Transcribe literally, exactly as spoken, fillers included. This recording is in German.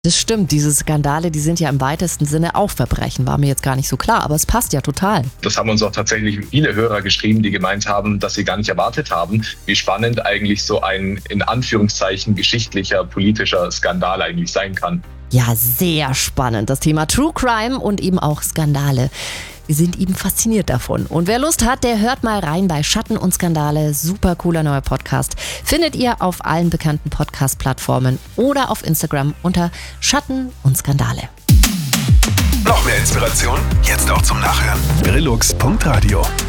Das stimmt, diese Skandale, die sind ja im weitesten Sinne auch Verbrechen, war mir jetzt gar nicht so klar, aber es passt ja total. Das haben uns auch tatsächlich viele Hörer geschrieben, die gemeint haben, dass sie gar nicht erwartet haben, wie spannend eigentlich so ein, in Anführungszeichen, geschichtlicher, politischer Skandal eigentlich sein kann. Ja, sehr spannend, das Thema True Crime und eben auch Skandale. Wir sind eben fasziniert davon. Und wer Lust hat, der hört mal rein bei Schatten und Skandale. Super cooler neuer Podcast. Findet ihr auf allen bekannten Podcast-Plattformen oder auf Instagram unter Schatten und Skandale. Noch mehr Inspiration? Jetzt auch zum Nachhören. Brillux Punkt Radio